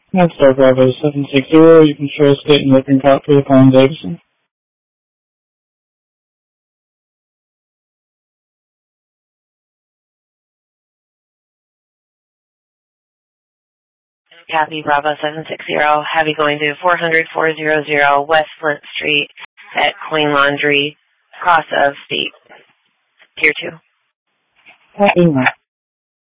That's Star Bravo 760. You can show a state and working copy of Colin Davidson. Copy, Bravo 760. Have you going to 400-400 West Flint Street at Clean Laundry, cross of State, Tier 2. Copy,